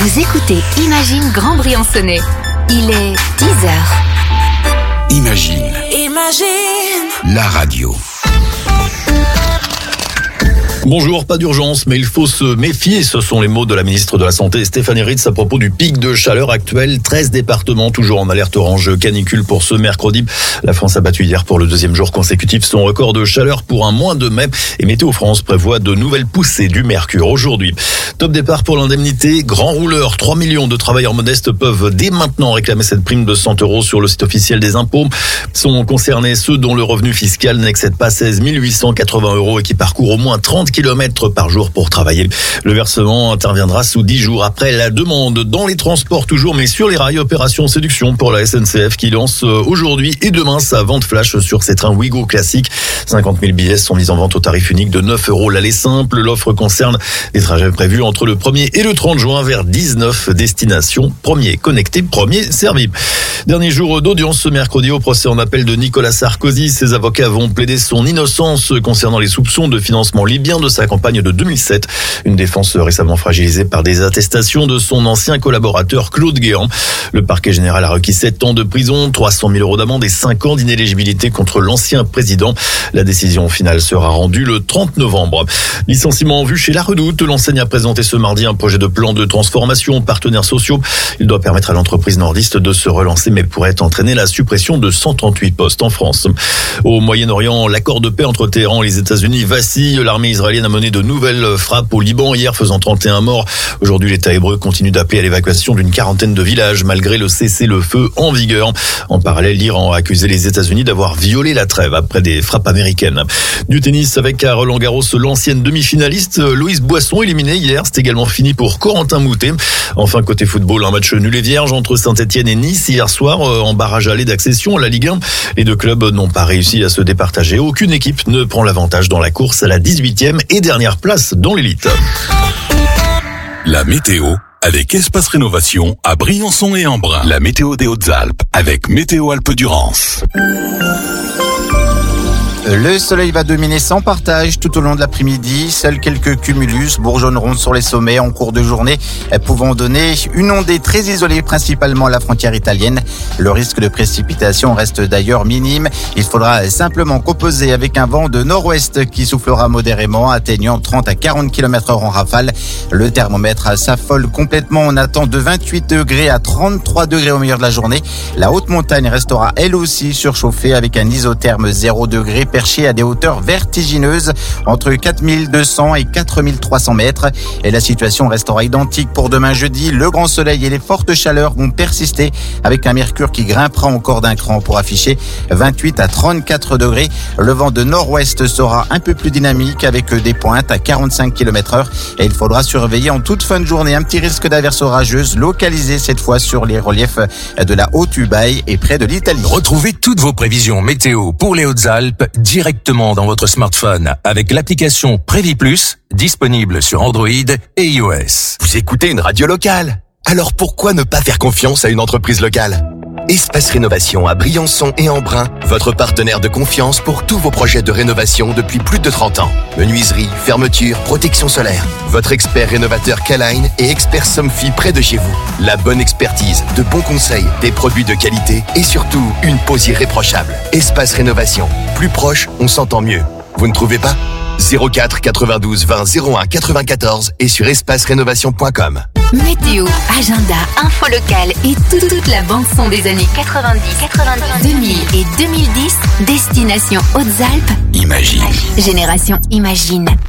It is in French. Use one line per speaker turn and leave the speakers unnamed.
Vous écoutez Imagine Grand Briançonnais. Il est 10h.
Imagine la radio.
Bonjour, pas d'urgence, mais il faut se méfier. Ce sont les mots de la ministre de la Santé, Stéphanie Ritz, à propos du pic de chaleur actuel. 13 départements toujours en alerte orange canicule pour ce mercredi. La France a battu hier pour le deuxième jour consécutif son record de chaleur pour un mois de mai. Et Météo France prévoit de nouvelles poussées du mercure aujourd'hui. Top départ pour l'indemnité. Grand rouleur, 3 millions de travailleurs modestes peuvent dès maintenant réclamer cette prime de 100 € sur le site officiel des impôts. Sont concernés ceux dont le revenu fiscal n'excède pas 16 880 € et qui parcourent au moins 30 km par jour pour travailler. Le versement interviendra sous 10 jours après la demande. Dans les transports toujours, mais sur les rails, opération séduction pour la SNCF qui lance aujourd'hui et demain sa vente flash sur ses trains Ouigo classiques. 50 000 billets sont mis en vente au tarif unique de 9 € l'aller simple. L'offre concerne des trajets prévus entre le 1er et le 30 juin vers 19 destinations. Premier connecté, premier servi. Dernier jour d'audience ce mercredi au procès en appel de Nicolas Sarkozy. Ses avocats vont plaider son innocence concernant les soupçons de financement libyen de sa campagne de 2007. Une défense récemment fragilisée par des attestations de son ancien collaborateur Claude Guéant. Le parquet général a requis 7 ans de prison, 300 000 € d'amende et 5 ans d'inéligibilité contre l'ancien président. La décision finale sera rendue le 30 novembre. Licenciement en vue chez La Redoute. L'enseigne a présenté ce mardi un projet de plan de transformation aux partenaires sociaux. Il doit permettre à l'entreprise nordiste de se relancer, mais pourrait entraîner la suppression de 138 postes en France. Au Moyen-Orient, l'accord de paix entre Téhéran et les États-Unis vacille. L'armée israélienne a mené de nouvelles frappes au Liban hier, faisant 31 morts. Aujourd'hui, l'État hébreu continue d'appeler à l'évacuation d'une quarantaine de villages, malgré le cessez-le-feu en vigueur. En parallèle, l'Iran a accusé les États-Unis d'avoir violé la trêve après des frappes américaines. Du tennis avec à Roland-Garros, l'ancienne demi-finaliste Loïs Boisson éliminée hier. C'est également fini pour Corentin Moutet. Enfin, côté football, un match nul et vierge entre Saint-Etienne et Nice hier soir en barrage aller d'accession à la Ligue 1. Les deux clubs n'ont pas réussi à se départager. Aucune équipe ne prend l'avantage dans la course à la 18e et dernière place dans l'élite.
La météo avec Espace Rénovation à Briançon et Embrun. La météo des Hautes-Alpes avec Météo Alpes-Durance.
Le soleil va dominer sans partage tout au long de l'après-midi. Seuls quelques cumulus bourgeonneront sur les sommets en cours de journée, pouvant donner une ondée très isolée, principalement à la frontière italienne. Le risque de précipitation reste d'ailleurs minime. Il faudra simplement composer avec un vent de nord-ouest qui soufflera modérément, atteignant 30 à 40 km/h en rafale. Le thermomètre s'affole complètement. On attend de 28 degrés à 33 degrés au milieu de la journée. La haute montagne restera elle aussi surchauffée avec un isotherme 0 degré perché à des hauteurs vertigineuses entre 4200 et 4300 mètres. Et la situation restera identique pour demain jeudi. Le grand soleil et les fortes chaleurs vont persister avec un mercure qui grimpera encore d'un cran pour afficher 28 à 34 degrés. Le vent de nord-ouest sera un peu plus dynamique avec des pointes à 45 km/h et il faudra surveiller en toute fin de journée un petit risque d'averse orageuse localisée cette fois sur les reliefs de la Haute-Ubaye et près de l'Italie.
Retrouvez toutes vos prévisions météo pour les Hautes-Alpes directement dans votre smartphone avec l'application Prévis Plus, disponible sur Android et iOS.
Vous écoutez une radio locale? Alors pourquoi ne pas faire confiance à une entreprise locale? Espace Rénovation à Briançon et Embrun, votre partenaire de confiance pour tous vos projets de rénovation depuis plus de 30 ans. Menuiserie, fermeture, protection solaire. Votre expert rénovateur K-Line et expert Somfy près de chez vous. La bonne expertise, de bons conseils, des produits de qualité et surtout une pose irréprochable. Espace Rénovation. Plus proche, on s'entend mieux. Vous ne trouvez pas? 04 92 20 01 94 et sur espacerénovation.com.
Météo, agenda, info locale et toute la bande-son des années 90, 2000 et 2010. Destination Hautes-Alpes.
Imagine.
Génération Imagine.